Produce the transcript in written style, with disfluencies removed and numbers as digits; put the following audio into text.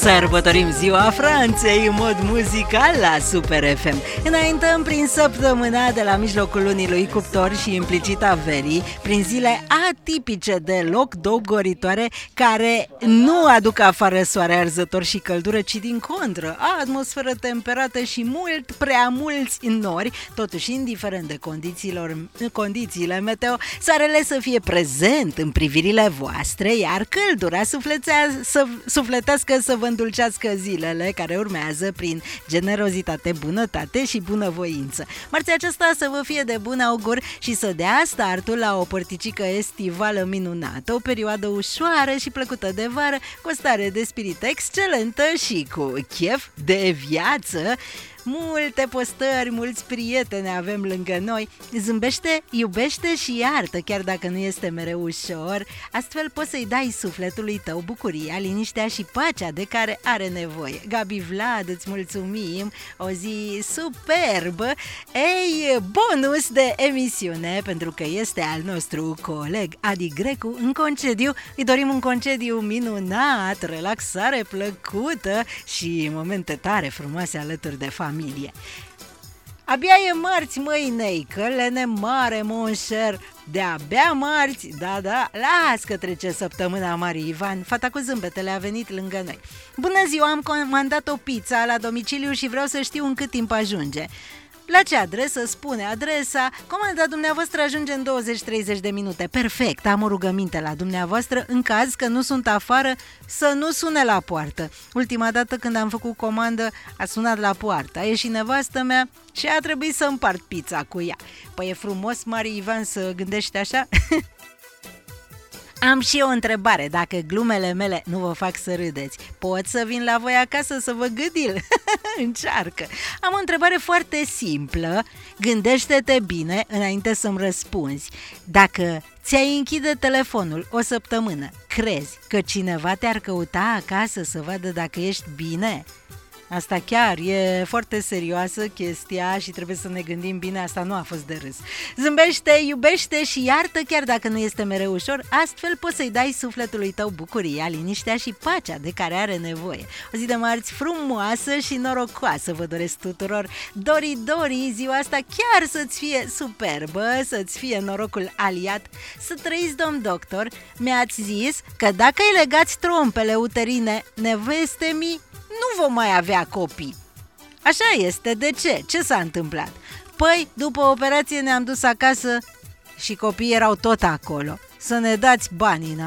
Sărbătorim ziua Franței în mod muzical la Super FM. Înaintăm prin săptămâna de la mijlocul lunii lui Cuptor și implicit a verii, prin zile atipice deloc dogoritoare, care nu aduc afară soare arzător și căldură, ci din contră, atmosferă temperată și mult prea mulți nori. Totuși, indiferent de condițiile meteo, soarele să fie prezent în privirile voastre, iar căldura sufletească să vă îndulcească zilele care urmează prin generozitate, bunătate și bunăvoință. Marțea aceasta să vă fie de bun augur și să dea startul la o părticică estivală minunată, o perioadă ușoară și plăcută de vară, cu o stare de spirit excelentă și cu chef de viață. Multe postări, mulți prieteni avem lângă noi. Zâmbește, iubește și iartă, chiar dacă nu este mereu ușor. Astfel poți să-i dai sufletului tău bucuria, liniștea și pacea de care are nevoie. Gabi Vlad, îți mulțumim, o zi superbă. Ei, bonus de emisiune, pentru că este al nostru coleg Adi Grecu în concediu. Îi dorim un concediu minunat, relaxare plăcută și momente tare frumoase alături de familie. Abia e marți, măi, neicălene mare, monșer. De-abia marți, da, las că trece săptămâna Marii Ivan. Fata cu zâmbetele a venit lângă noi. Bună ziua, am comandat o pizza la domiciliu și vreau să știu în cât timp ajunge. La ce adresă? Spune adresa. Comanda dumneavoastră ajunge în 20-30 de minute. Perfect, am o rugăminte la dumneavoastră. În caz că nu sunt afară, să nu sune la poartă. Ultima dată când am făcut comandă, a sunat la poartă. A ieșit nevastă mea și a trebuit să împart pizza cu ea. Păi e frumos, Mari Ivan, să gândești așa? Am și eu o întrebare, dacă glumele mele nu vă fac să râdeți. Pot să vin la voi acasă să vă gâdil? Încearcă. Am o întrebare foarte simplă. Gândește-te bine înainte să-mi răspunzi. Dacă ți-ai închide telefonul o săptămână, crezi că cineva te-ar căuta acasă să vadă dacă ești bine? Asta chiar e foarte serioasă chestia și trebuie să ne gândim bine, asta nu a fost de râs. Zâmbește, iubește și iartă, chiar dacă nu este mereu ușor, astfel poți să-i dai sufletului tău bucuria, liniștea și pacea de care are nevoie. O zi de marți frumoasă și norocoasă vă doresc tuturor. Dori, ziua asta chiar să-ți fie superbă, să-ți fie norocul aliat. Să trăiți, domn doctor, mi-ați zis că dacă îi legați trompele uterine nevestemii, nu vom mai avea copii. Așa este, de ce? Ce s-a întâmplat? Păi, după operație ne-am dus acasă și copiii erau tot acolo. Să ne dați banii